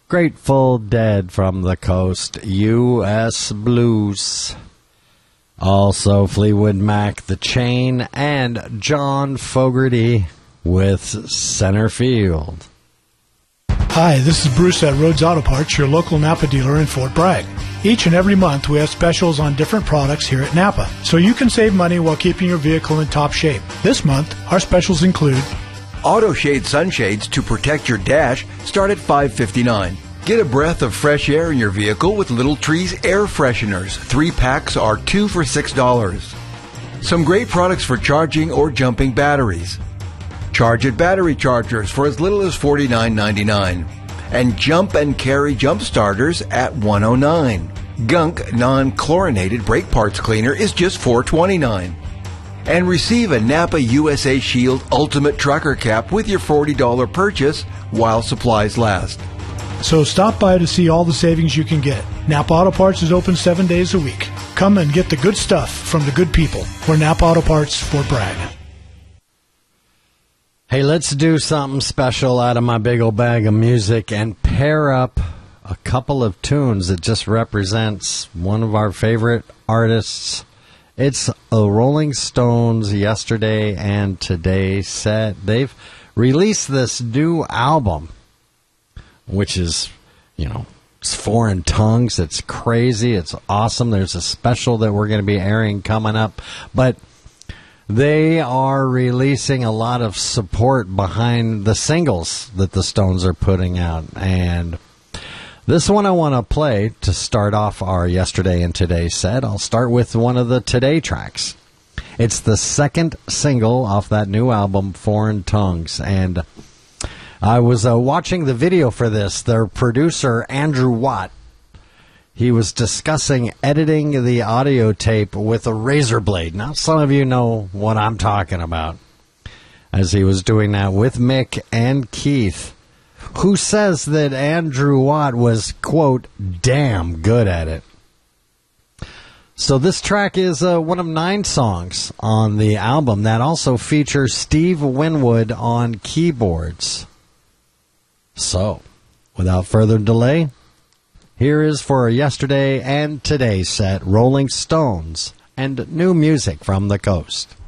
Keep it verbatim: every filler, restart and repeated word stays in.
Grateful Dead from the Coast, U S Blues. Also Fleetwood Mac, The Chain, and John Fogerty with Center Field. Hi, this is Bruce at Rhodes Auto Parts, your local Napa dealer in Fort Bragg. Each and every month we have specials on different products here at Napa, so you can save money while keeping your vehicle in top shape. This month, our specials include Auto Shade sunshades to protect your dash start at five fifty-nine. Get a breath of fresh air in your vehicle with Little Trees air fresheners. Three packs are two for six dollars. Some great products for charging or jumping batteries. Charge It battery chargers for as little as forty-nine ninety-nine. And Jump and Carry jump starters at one oh nine. Gunk non-chlorinated brake parts cleaner is just four twenty-nine. And receive a Napa U S A Shield Ultimate Trucker Cap with your forty dollars purchase while supplies last. So stop by to see all the savings you can get. Napa Auto Parts is open seven days a week. Come and get the good stuff from the good people. We're Napa Auto Parts, Fort Bragg. Hey, let's do something special out of my big old bag of music and pair up a couple of tunes that just represents one of our favorite artists. It's a Rolling Stones Yesterday and Today set. They've released this new album, which is, you know, it's foreign tongues. It's crazy. It's awesome. There's a special that we're going to be airing coming up. But they are releasing a lot of support behind the singles that the Stones are putting out. And this one I want to play to start off our Yesterday and Today set. I'll start with one of the Today tracks. It's the second single off that new album, Foreign Tongues. And I was uh, watching the video for this. Their producer, Andrew Watt, he was discussing editing the audio tape with a razor blade. Now, some of you know what I'm talking about, as he was doing that with Mick and Keith, who says that Andrew Watt was, quote, damn good at it. So this track is uh, one of nine songs on the album that also features Steve Winwood on keyboards. So, without further delay, here is for a Yesterday and Today set, Rolling Stones and new music from the coast.